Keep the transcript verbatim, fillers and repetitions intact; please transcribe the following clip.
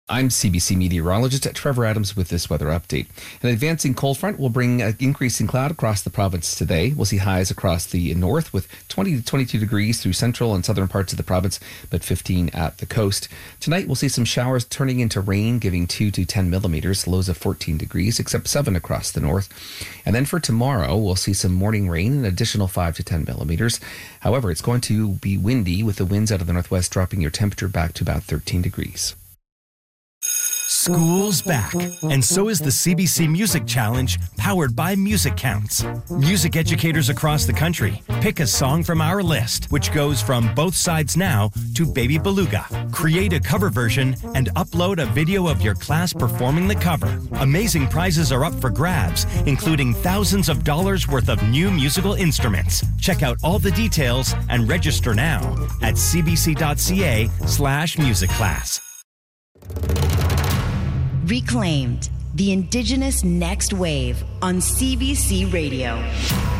I'm C B C meteorologist Trevor Adams with this weather update. An advancing cold front will bring an increase in cloud across the province today. We'll see highs across the north with twenty to twenty-two degrees through central and southern parts of the province, but fifteen at the coast. Tonight, we'll see some showers turning into rain, giving two to ten millimeters, lows of fourteen degrees, except seven across the north. And then for tomorrow, we'll see some morning rain, an additional five to ten millimeters. However, it's going to be windy with the winds out of the northwest dropping your temperature back to about thirteen degrees. School's back, and so is the C B C Music Challenge, powered by Music Counts. Music educators across the country pick a song from our list, which goes from Both Sides Now to Baby Beluga. Create a cover version and upload a video of your class performing the cover. Amazing prizes are up for grabs, including thousands of dollars worth of new musical instruments. Check out all the details and register now at cbc.ca slash music class. Reclaimed, the Indigenous Next Wave on C B C Radio.